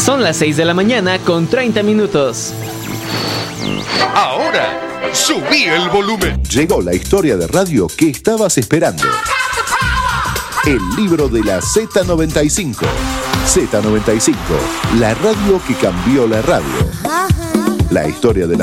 Son las 6 de la mañana con 30 minutos. Ahora, subí el volumen. Llegó la historia de radio que estabas esperando. El libro de la Z95. Z95, la radio que cambió la radio. La historia de la